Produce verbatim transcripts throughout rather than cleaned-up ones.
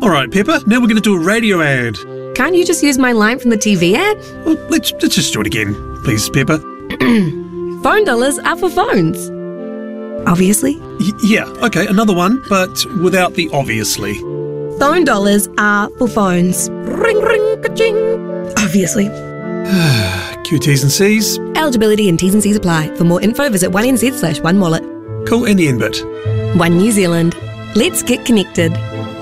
Alright, Pepper, now we're going to do a radio ad. Can't you just use my line from the T V ad? Well, let's, let's just do it again, please, Pepper. Phone dollars are for phones. Obviously. Y- yeah, okay, another one, but without the obviously. Phone dollars are for phones. Ring, ring, ka-ching. Obviously. Q Ts and Cs. Eligibility and T's and C's apply. For more info, visit one N Z slash one wallet. Cool, and the end bit. One New Zealand. Let's get connected.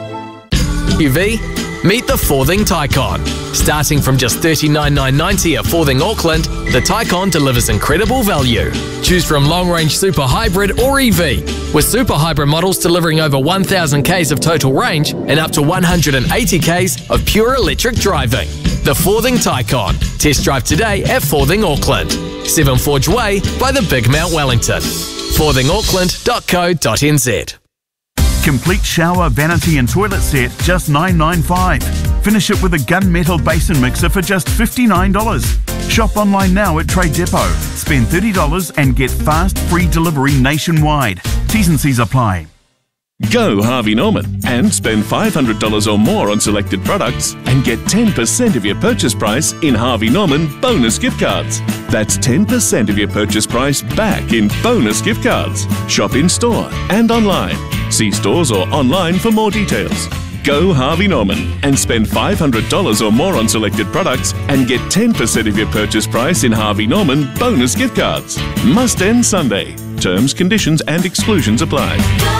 U V, meet the Forthing Tycon. Starting from just thirty-nine thousand nine hundred ninety dollars at Forthing Auckland, the Tycon delivers incredible value. Choose from long-range Super Hybrid or E V, with Super Hybrid models delivering over one thousand kays of total range and up to one hundred eighty kays of pure electric driving. The Forthing Tycon. Test drive today at Forthing Auckland, Seven Forge Way by the Big Mount Wellington. forthing auckland dot co dot n z. Complete shower, vanity and toilet set, just nine ninety-five. Finish it with a gunmetal basin mixer for just fifty-nine dollars. Shop online now at Trade Depot. Spend thirty dollars and get fast, free delivery nationwide. T's and C's apply. Go Harvey Norman and spend five hundred dollars or more on selected products and get ten percent of your purchase price in Harvey Norman bonus gift cards. That's ten percent of your purchase price back in bonus gift cards. Shop in store and online. See stores or online for more details. Go Harvey Norman and spend five hundred dollars or more on selected products and get ten percent of your purchase price in Harvey Norman bonus gift cards. Must end Sunday. Terms, conditions and exclusions apply.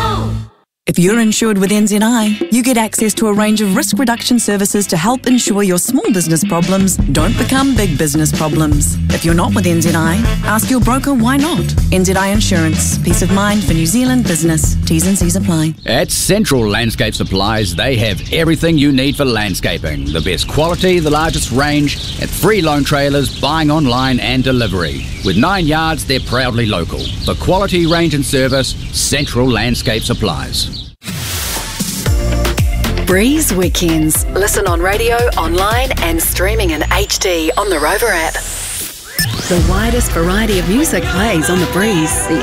If you're insured with N Z I, you get access to a range of risk reduction services to help ensure your small business problems don't become big business problems. If you're not with N Z I, ask your broker why not. N Z I Insurance. Peace of mind for New Zealand business. T's and C's apply. At Central Landscape Supplies, they have everything you need for landscaping. The best quality, the largest range, and free loan trailers, buying online and delivery. With nine yards, they're proudly local. For quality, range and service, Central Landscape Supplies. Breeze Weekends. Listen on radio, online and streaming in H D on the Rover app. The widest variety of music plays on the Breeze.